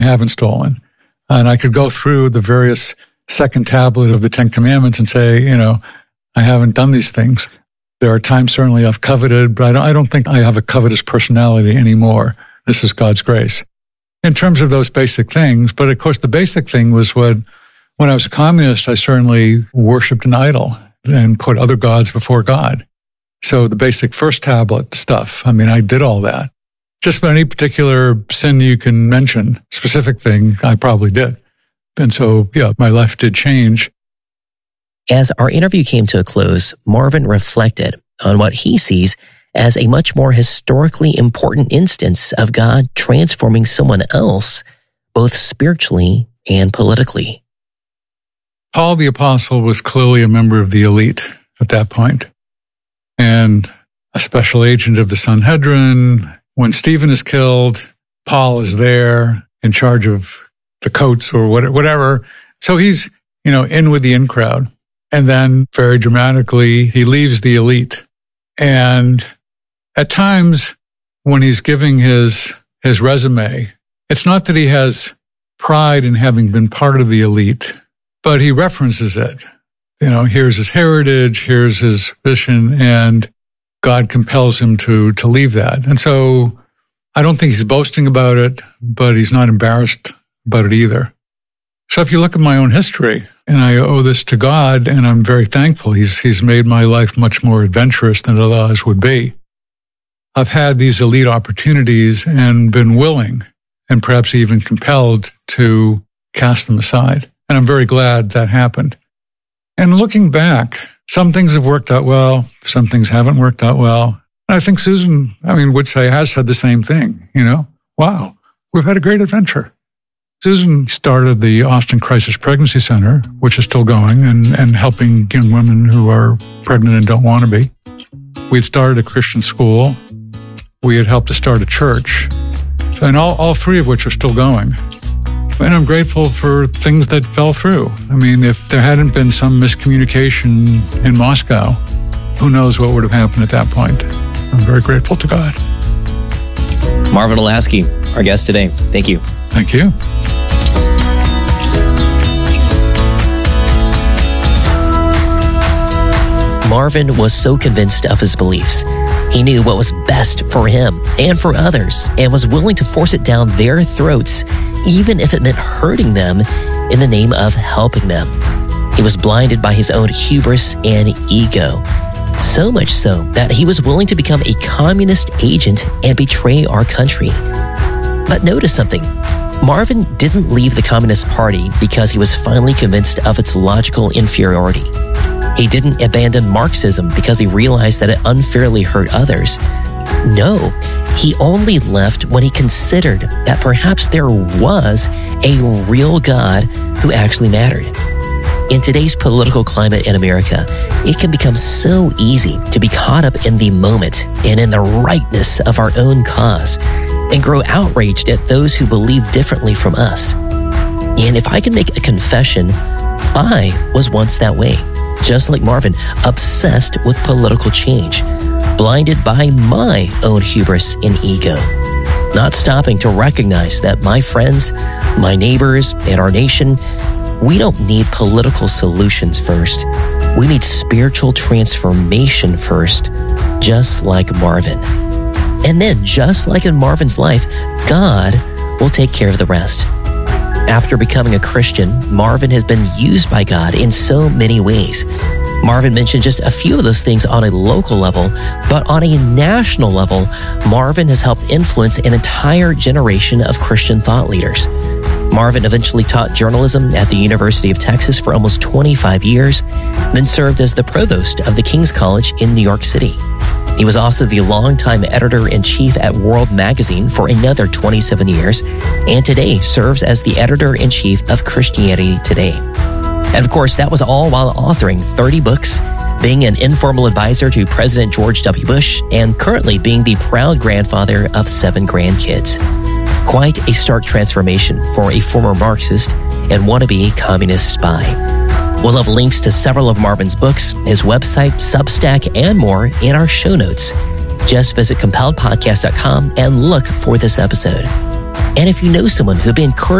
haven't stolen. And I could go through the various second tablet of the Ten Commandments and say, I haven't done these things. There are times certainly I've coveted, but I don't think I have a covetous personality anymore. This is God's grace. In terms of those basic things, but of course the basic thing was when I was a communist, I certainly worshipped an idol and put other gods before God. So the basic first tablet stuff, I did all that. Just about any particular sin you can mention, specific thing, I probably did. And so, my life did change. As our interview came to a close, Marvin reflected on what he sees as a much more historically important instance of God transforming someone else, both spiritually and politically. Paul the Apostle was clearly a member of the elite at that point, and a special agent of the Sanhedrin. When Stephen is killed, Paul is there in charge of the coats or whatever. So he's, in with the in crowd. And then very dramatically, he leaves the elite. And at times when he's giving his resume, it's not that he has pride in having been part of the elite, but he references it. Here's his heritage, here's his mission, and God compels him to leave that. And so I don't think he's boasting about it, but he's not embarrassed about it either. So if you look at my own history, and I owe this to God, and I'm very thankful, he's made my life much more adventurous than it otherwise would be. I've had these elite opportunities and been willing and perhaps even compelled to cast them aside. And I'm very glad that happened. And looking back, some things have worked out well, some things haven't worked out well. And I think Susan, would say, has had the same thing, Wow, we've had a great adventure. Susan started the Austin Crisis Pregnancy Center, which is still going, and helping young women who are pregnant and don't want to be. We had started a Christian school. We had helped to start a church, and all three of which are still going. And I'm grateful for things that fell through. If there hadn't been some miscommunication in Moscow, who knows what would have happened at that point. I'm very grateful to God. Marvin Olasky, our guest today. Thank you. Thank you. Marvin was so convinced of his beliefs. He knew what was best for him and for others, and was willing to force it down their throats, even if it meant hurting them in the name of helping them. He was blinded by his own hubris and ego, so much so that he was willing to become a communist agent and betray our country. But notice something. Marvin didn't leave the Communist Party because he was finally convinced of its logical inferiority. He didn't abandon Marxism because he realized that it unfairly hurt others. No, he only left when he considered that perhaps there was a real God who actually mattered. In today's political climate in America, it can become so easy to be caught up in the moment and in the rightness of our own cause and grow outraged at those who believe differently from us. And if I can make a confession, I was once that way. Just like Marvin, obsessed with political change, blinded by my own hubris and ego, not stopping to recognize that my friends, my neighbors, and our nation, we don't need political solutions first. We need spiritual transformation first, just like Marvin. And then, just like in Marvin's life, God will take care of the rest. After becoming a Christian, Marvin has been used by God in so many ways. Marvin mentioned just a few of those things on a local level, but on a national level, Marvin has helped influence an entire generation of Christian thought leaders. Marvin eventually taught journalism at the University of Texas for almost 25 years, then served as the provost of the King's College in New York City. He was also the longtime editor-in-chief at World Magazine for another 27 years, and today serves as the editor-in-chief of Christianity Today. And of course, that was all while authoring 30 books, being an informal advisor to President George W. Bush, and currently being the proud grandfather of 7 grandkids. Quite a stark transformation for a former Marxist and wannabe communist spy. We'll have links to several of Marvin's books, his website, Substack, and more in our show notes. Just visit compelledpodcast.com and look for this episode. And if you know someone who'd be encouraged